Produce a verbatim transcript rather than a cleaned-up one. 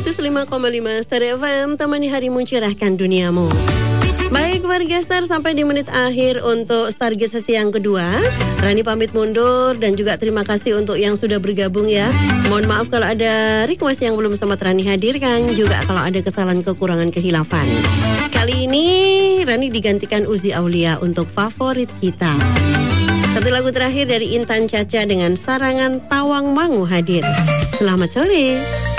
seratus lima koma lima Star F M, temani harimu, cerahkan duniamu. Baik warga Star, sampai di menit akhir untuk Stargate sesi yang kedua. Rani pamit mundur dan juga terima kasih untuk yang sudah bergabung ya. Mohon maaf kalau ada request yang belum sempat Rani hadirkan, juga kalau ada kesalahan, kekurangan, kehilafan. Kali ini Rani digantikan Uzi Aulia untuk favorit kita. Satu lagu terakhir dari Intan Caca dengan Sarangan Tawang Mangu hadir. Selamat sore.